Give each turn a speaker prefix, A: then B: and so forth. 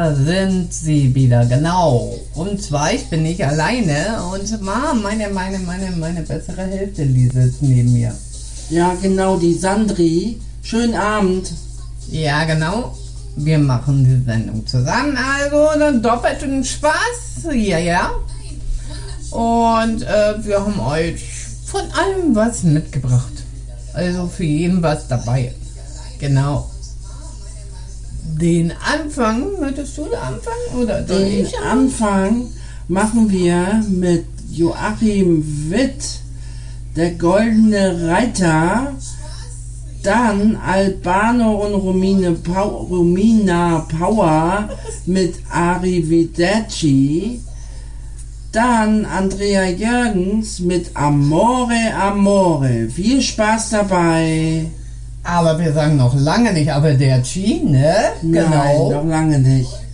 A: Da sind sie wieder, genau. Und zwar, ich bin nicht alleine und meine bessere Hälfte, die sitzt neben mir.
B: Ja, genau, die Sandri. Schönen Abend.
A: Ja, genau. Wir machen die Sendung zusammen, also dann doppelten Spaß. Ja. Und wir haben euch von allem was mitgebracht. Also für jeden was dabei. Genau. Den Anfang, möchtest du anfangen oder soll
B: Den
A: ich?
B: Anfang machen wir mit Joachim Witt, der Goldene Reiter. Dann Albano und Romina Power mit Arrivederci. Dann Andrea Jürgens mit Amore Amore. Viel Spaß dabei.
A: Aber wir sagen noch lange nicht Arrivederci, ne?
B: Nein, noch lange nicht.